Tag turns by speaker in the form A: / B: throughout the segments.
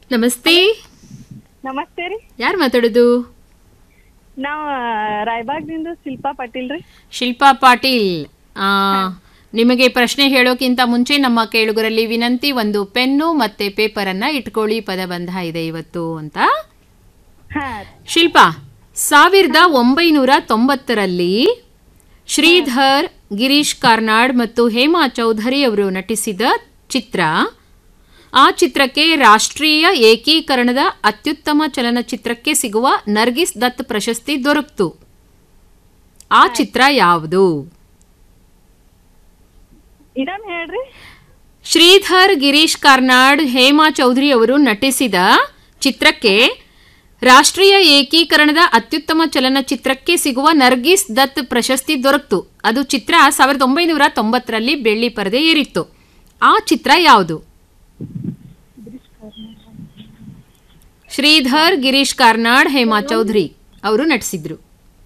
A: ನಮಸ್ತೆ.
B: ನಮಸ್ತೆ ರೀ.
A: ಯಾರು ಮಾತಾಡೋದು?
B: ನಾವು ರಾಯಬಾಗ್ದಿಂದ ಶಿಲ್ಪಾ ಪಾಟೀಲ್ ರೀ.
A: ಶಿಲ್ಪಾ ಪಾಟೀಲ್. ನಿಮಗೆ ಪ್ರಶ್ನೆ ಹೇಳೋಕ್ಕಿಂತ ಮುಂಚೆ ನಮ್ಮ ಕೇಳುಗರಲ್ಲಿ ವಿನಂತಿ, ಒಂದು ಪೆನ್ನು ಮತ್ತೆ ಪೇಪರ್ ಅನ್ನ ಇಟ್ಕೊಳ್ಳಿ, ಪದಬಂಧ ಇದೆ ಇವತ್ತು ಅಂತ. ಶಿಲ್ಪಾ, 1990ರಲ್ಲಿ ಶ್ರೀಧರ್, ಗಿರೀಶ್ ಕಾರ್ನಾಡ್ ಮತ್ತು ಹೇಮಾ ಚೌಧರಿ ಅವರು ನಟಿಸಿದ ಚಿತ್ರ, ಆ ಚಿತ್ರಕ್ಕೆ ರಾಷ್ಟ್ರೀಯ ಏಕೀಕರಣದ ಅತ್ಯುತ್ತಮ ಚಲನಚಿತ್ರಕ್ಕೆ ಸಿಗುವ ನರ್ಗಿಸ್ ದತ್ ಪ್ರಶಸ್ತಿ ದೊರಕಿತು. ಆ ಚಿತ್ರ ಯಾವುದು?
B: ಹೇಳ್ರಿ.
A: ಶ್ರೀಧರ್, ಗಿರೀಶ್ ಕಾರ್ನಾಡ್, ಹೇಮಾ ಚೌಧರಿ ಅವರು ನಟಿಸಿದ ಚಿತ್ರಕ್ಕೆ ರಾಷ್ಟ್ರೀಯ ಏಕೀಕರಣದ ಅತ್ಯುತ್ತಮ ಚಲನಚಿತ್ರಕ್ಕೆ ಸಿಗುವ ನರ್ಗಿಸ್ ದತ್ ಪ್ರಶಸ್ತಿ ದೊರಕಿತು. ಅದು ಚಿತ್ರ 1990ರಲ್ಲಿ ಬೆಳ್ಳಿ ಪರದೆ ಏರಿತ್ತು. ಆ ಚಿತ್ರ ಯಾವುದು? ಶ್ರೀಧರ್, ಗಿರೀಶ್ ಕಾರ್ನಾಡ್, ಹೇಮಾ ಚೌಧರಿ ಅವರು ನಟಿಸಿದ್ರು.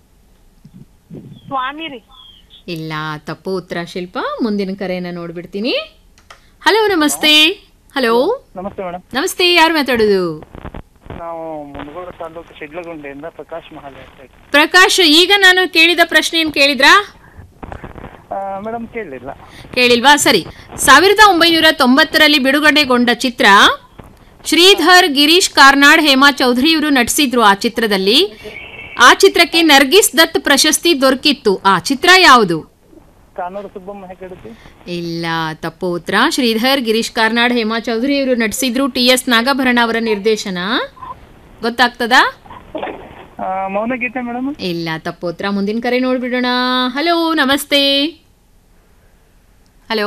B: ಸ್ವಾಮಿ ರೀ.
A: ಇಲ್ಲ, ತಪ್ಪು ಉತ್ತರ ಶಿಲ್ಪಾ. ಮುಂದಿನ ಕರೆಯನ್ನ ನೋಡ್ಬಿಡ್ತೀನಿ. ಹಲೋ, ನಮಸ್ತೆ. ಹಲೋ,
C: ನಮಸ್ತೆ ಮೇಡಮ್.
A: ನಮಸ್ತೆ, ಯಾರು ಮಾತಾಡೋದು?
C: ನಾವು ಮುನಗೋಡು ತಾಲೂಕು ಶಿಡ್ಲಗುಂಡಿಯಿಂದ ಪ್ರಕಾಶ್ ಮಹಾಲ್.
A: ಪ್ರಕಾಶ್, ಈಗ ನಾನು ಕೇಳಿದ ಪ್ರಶ್ನೆಯನ್ನು ಕೇಳಿದ್ರಾ?
C: ಮೇಡಮ್
A: ಕೇಳಿಲ್ವಾ? ಸರಿ. 1990ರಲ್ಲಿ ಬಿಡುಗಡೆಗೊಂಡ ಚಿತ್ರ, ಶ್ರೀಧರ್, ಗಿರೀಶ್ ಕಾರ್ನಾಡ್, ಹೇಮಾ ಚೌಧರಿ ಇವರು ನಟಿಸಿದ್ರು. ಆ ಚಿತ್ರದಲ್ಲಿ, ಆ ಚಿತ್ರಕ್ಕೆ ನರ್ಗಿಸ್ ದತ್ ಪ್ರಶಸ್ತಿ ದೊರಕಿತ್ತು. ಆ ಚಿತ್ರ ಯಾವುದು? ಇಲ್ಲ, ತಪ್ಪು ಉತ್ತರ. ಶ್ರೀಧರ್, ಗಿರೀಶ್ ಕಾರ್ನಾಡ್, ಹೇಮಾ ಚೌಧರಿ ಇವರು ನಟಿಸಿದ್ರು. TS ನಾಗಭರಣ ಅವರ ನಿರ್ದೇಶನ. ಗೊತ್ತಾಗ್ತದಾ?
C: ಮೌನಗೀತೆ ಮೇಡಮ್.
A: ಇಲ್ಲ, ತಪ್ಪು ಉತ್ತರ. ಮುಂದಿನ ಕರೆ ನೋಡ್ಬಿಡೋಣ. ಹಲೋ, ನಮಸ್ತೆ. ಹಲೋ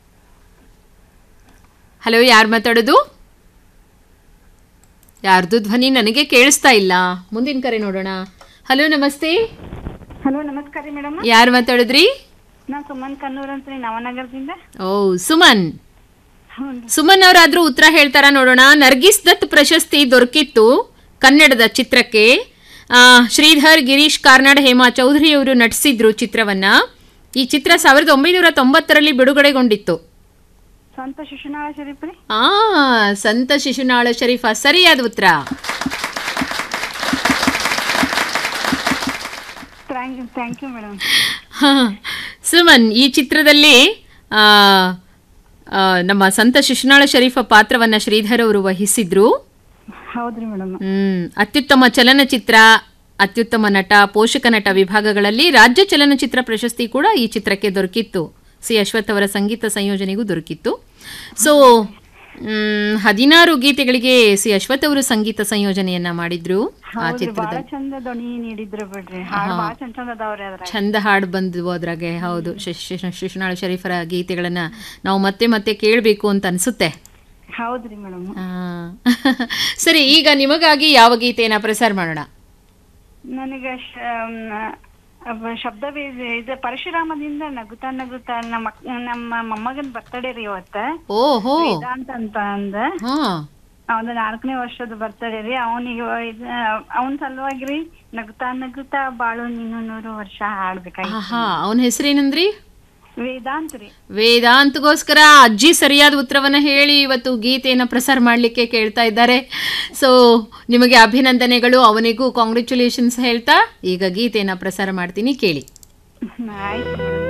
A: ಹಲೋ, ಯಾರು ಮಾತಾಡೋದು? ಯಾರ್ದು ಧ್ವನಿ ನನಗೆ ಕೇಳಿಸ್ತಾ ಇಲ್ಲ. ಮುಂದಿನ ಕರೆ ನೋಡೋಣ. ಹಲೋ, ನಮಸ್ತೆ.
B: ಹಲೋ, ನಮಸ್ಕಾರ ಮೇಡಮ್.
A: ಯಾರು ಮಾತಾಡಿದ್ರಿ?
B: ನಾ ಸುಮನ್ ಕನ್ನೂರ್ ಅಂತ ನವನಗರದಿಂದ.
A: ಓ, ಸುಮನ್. ಸುಮನ್ ಅವರಾದ್ರೂ ಉತ್ತರ ಹೇಳ್ತಾರ ನೋಡೋಣ. ನರ್ಗಿಸ್ ದತ್ ಪ್ರಶಸ್ತಿ ದೊರಕಿತ್ತು ಕನ್ನಡದ ಚಿತ್ರಕ್ಕೆ. ಶ್ರೀಧರ್, ಗಿರೀಶ್ ಕಾರ್ನಾಡ್, ಹೇಮಾ ಚೌಧರಿ ಅವರು ನಟಿಸಿದ್ರು ಚಿತ್ರವನ್ನ. ಈ ಚಿತ್ರ 1990ರಲ್ಲಿ ಬಿಡುಗಡೆಗೊಂಡಿತ್ತು.
B: ಸಂತ ಶಿಶುನಾಳ ಶರೀಫ್ ರೀ.
A: ಸಂತ ಶಿಶುನಾಳ ಶರೀಫ ಸರಿಯಾದ ಉತ್ತರ.
B: Thank you madam.
A: ಸುಮನ್, ಈ ಚಿತ್ರದಲ್ಲಿ ನಮ್ಮ ಸಂತ ಶಿಶುನಾಳ ಶರೀಫ ಪಾತ್ರವನ್ನ ಶ್ರೀಧರ್ ಅವರು ವಹಿಸಿದ್ರು.
B: ಹೌದ್ರಿ ಮೇಡಮ್.
A: ಅತ್ಯುತ್ತಮ ಚಲನಚಿತ್ರ, ಅತ್ಯುತ್ತಮ ನಟ, ಪೋಷಕ ನಟ ವಿಭಾಗಗಳಲ್ಲಿ ರಾಜ್ಯ ಚಲನಚಿತ್ರ ಪ್ರಶಸ್ತಿ ಕೂಡ ಈ ಚಿತ್ರಕ್ಕೆ ದೊರಕಿತ್ತು. ಸಿ ಅಶ್ವಥ್ ಅವರ ಸಂಗೀತ ಸಂಯೋಜನೆಗೂ ದೊರಕಿತ್ತು. ಸೊ 16 ಗೀತೆಗಳಿಗೆ ಸಿ ಅಶ್ವಥ್ ಅವರು ಸಂಗೀತ ಸಂಯೋಜನೆಯನ್ನ ಮಾಡಿದ್ರು ಆ ಚಿತ್ರದಲ್ಲಿ. ಚಂದ ಹಾಡು ಬಂದ್ವು ಅದ್ರಾಗೆ. ಹೌದು, ಶಿಶುನಾಳ ಶರೀಫರ ಗೀತೆಗಳನ್ನ ನಾವು ಮತ್ತೆ ಮತ್ತೆ ಕೇಳಬೇಕು ಅಂತ ಅನ್ಸುತ್ತೆ.
B: ಹೌದ್ರಿ ಮೇಡಮ್.
A: ಸರಿ, ಈಗ ನಿಮಗಾಗಿ ಯಾವ ಗೀತೆಯನ್ನ ಪ್ರಸಾರ ಮಾಡೋಣ?
B: ನನಗೆ ಶಬ್ದ ಇದು ಪರಶುರಾಮದಿಂದ ನಗುತ್ತಾ ನಗುತ್ತಾ ನಮ್ಮ ಮೊಮ್ಮಗನ್ ಬರ್ತಡೇ ರೀ ಇವತ್ತ.
A: ಓಹೋ,
B: ವೇದಾಂತ ಅಂತ ಅಂದ. ಅವನ 4ನೇ ವರ್ಷದ ಬರ್ತಡೇ ರೀ. ಅವನಿಗೆ ಅವನ ಸಲುವಾಗಿ ನಗುತ್ತಾ ನಗುತ್ತಾ ಬಾಳು ನೀನು 100 ವರ್ಷ ಹಾಡ್ಬೇಕಾಗಿ.
A: ಅವನ ಹೆಸರೇನಂದ್ರಿ?
B: ವೇದಾಂತ್ ರೀ.
A: ವೇದಾಂತ್ಗೋಸ್ಕರ ಅಜ್ಜಿ ಸರಿಯಾದ ಉತ್ತರವನ್ನ ಹೇಳಿ ಇವತ್ತು ಗೀತೆಯನ್ನ ಪ್ರಸಾರ ಮಾಡ್ಲಿಕ್ಕೆ ಕೇಳ್ತಾ ಇದ್ದಾರೆ. ಸೊ ನಿಮಗೆ ಅಭಿನಂದನೆಗಳು, ಅವನಿಗೂ ಕಾಂಗ್ರ್ಯಾಚುಲೇಷನ್ಸ್ ಹೇಳ್ತಾ ಈಗ ಗೀತೆಯನ್ನ ಪ್ರಸಾರ ಮಾಡ್ತೀನಿ, ಕೇಳಿ.
B: ಆಯ್ತು.